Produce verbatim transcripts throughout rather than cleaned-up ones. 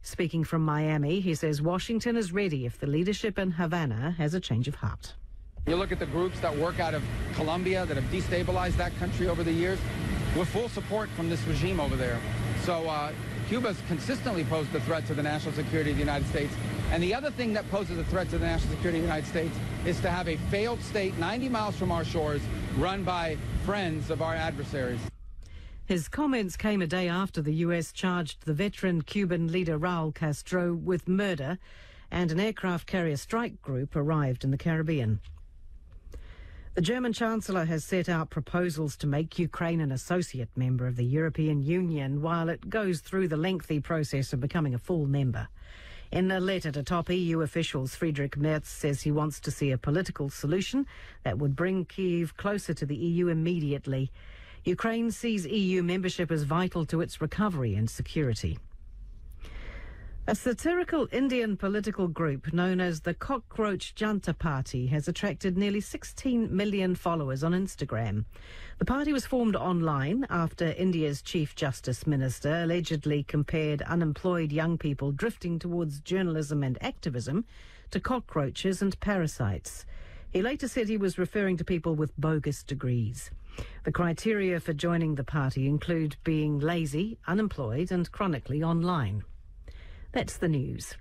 Speaking from Miami, he says Washington is ready if the leadership in Havana has a change of heart. You look at the groups that work out of Colombia that have destabilized that country over the years, with full support from this regime over there. So uh, Cuba's consistently posed a threat to the national security of the United States. And the other thing that poses a threat to the national security of the United States is to have a failed state ninety miles from our shores run by friends of our adversaries. His comments came a day after the U S charged the veteran Cuban leader Raul Castro with murder, and an aircraft carrier strike group arrived in the Caribbean. The German Chancellor has set out proposals to make Ukraine an associate member of the European Union while it goes through the lengthy process of becoming a full member. In a letter to top E U officials, Friedrich Merz says he wants to see a political solution that would bring Kyiv closer to the E U immediately. Ukraine sees E U membership as vital to its recovery and security. A satirical Indian political group known as the Cockroach Janta Party has attracted nearly sixteen million followers on Instagram. The party was formed online after India's Chief Justice Minister allegedly compared unemployed young people drifting towards journalism and activism to cockroaches and parasites. He later said he was referring to people with bogus degrees. The criteria for joining the party include being lazy, unemployed and chronically online. That's the news.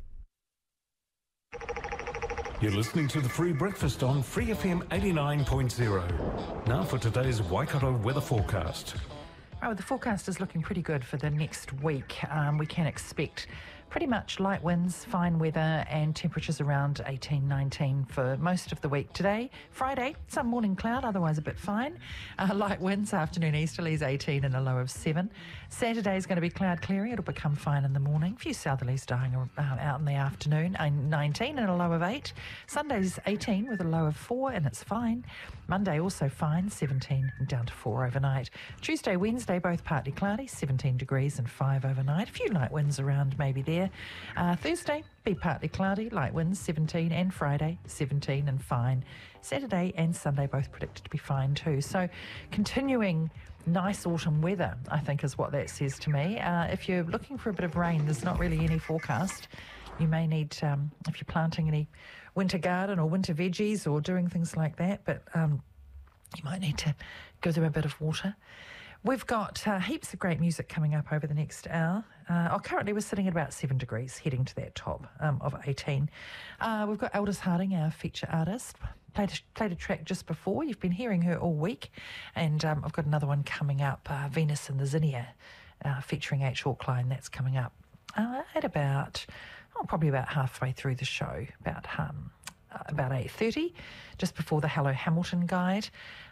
You're listening to The Free Breakfast on Free F M eighty-nine point zero. Now for today's Waikato weather forecast. Oh, the forecast is looking pretty good for the next week. Um, we can expect pretty much light winds, fine weather and temperatures around eighteen, nineteen for most of the week. Today, Friday, some morning cloud, otherwise a bit fine. Uh, light winds, afternoon easterlies eighteen and a low of seven. Saturday is going to be cloud clearing. It'll become fine in the morning. A few southerlies dying uh, out in the afternoon, nineteen and a low of eight. Sunday's eighteen with a low of four and it's fine. Monday also fine, seventeen and down to four overnight. Tuesday, Wednesday, both partly cloudy, seventeen degrees and five overnight. A few light winds around maybe there. Uh, Thursday, be partly cloudy, light winds, seventeen, and Friday, seventeen and fine. Saturday and Sunday both predicted to be fine too. So continuing nice autumn weather, I think is what that says to me. Uh, if you're looking for a bit of rain, there's not really any forecast. You may need, um, if you're planting any winter garden or winter veggies or doing things like that, but um, you might need to give them a bit of water. We've got uh, heaps of great music coming up over the next hour. Uh, oh, currently we're sitting at about seven degrees, heading to that top um, of eighteen. Uh, we've got Aldous Harding, our feature artist. Played a, played a track just before. You've been hearing her all week. And um, I've got another one coming up, uh, Venus and the Zinnia, uh, featuring H. Hawkline. That's coming up uh, at about, oh, probably about halfway through the show, about um, uh, about eight thirty, just before the Hello Hamilton guide.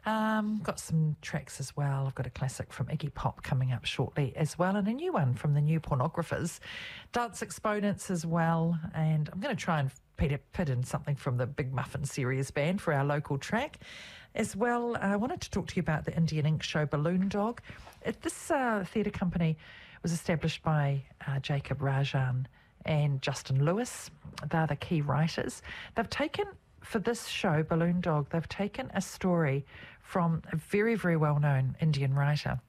Um, got some tracks as well. I've got a classic from Iggy Pop coming up shortly as well, and a new one from the New Pornographers. Dance Exponents as well, and I'm going to try and put in something from the Big Muffin Series band for our local track. As well, I wanted to talk to you about the Indian Ink show Balloon Dog. It, this uh, theatre company was established by uh, Jacob Rajan and Justin Lewis. They're the key writers. They've taken, for this show, Balloon Dog, they've taken a story from a very, very well-known Indian writer,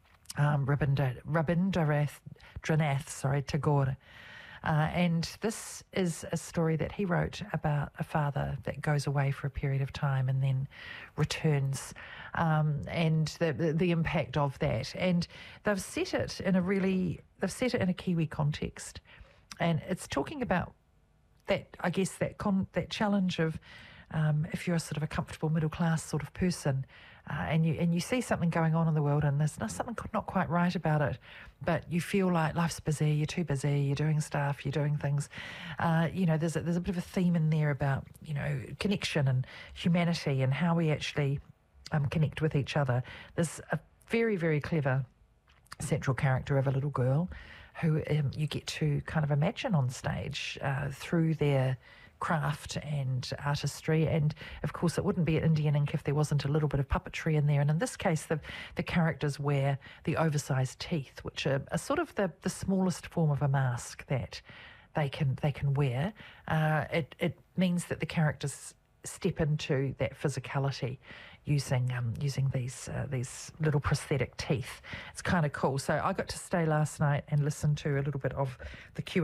um, Rabindranath Dranath, sorry, Tagore. Uh, and this is a story that he wrote about a father that goes away for a period of time and then returns, um, and the, the the impact of that. And they've set it in a really, they've set it in a Kiwi context, and it's talking about that, I guess, that con, that challenge of um, if you're a sort of a comfortable middle class sort of person, uh, and you and you see something going on in the world and there's not, something not quite right about it, but you feel like life's busy, you're too busy, you're doing stuff, you're doing things. Uh, you know, there's a, there's a bit of a theme in there about, you know, connection and humanity and how we actually um, connect with each other. There's a very, very clever central character of a little girl who um, you get to kind of imagine on stage uh, through their craft and artistry. And of course it wouldn't be Indian Ink if there wasn't a little bit of puppetry in there. And in this case the the characters wear the oversized teeth, which are, are sort of the the smallest form of a mask that they can they can wear. Uh, it it means that the characters step into that physicality using um, using these uh, these little prosthetic teeth. It's kind of cool. So I got to stay last night and listen to a little bit of the Q